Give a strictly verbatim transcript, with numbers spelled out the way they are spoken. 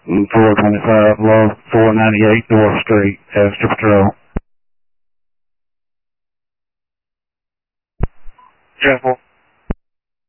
four twenty-five, low, four ninety-eight North Street, Extra Patrol. Chapel.